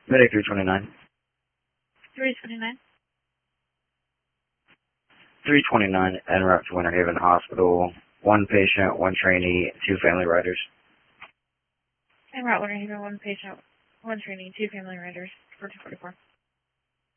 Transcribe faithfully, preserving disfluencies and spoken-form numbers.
Medic three twenty-nine. three twenty-nine. three twenty-nine, en route to Winter Haven Hospital. One patient, one trainee, two family riders. En route Winter Haven, one patient, one trainee, two family riders, four two forty-four.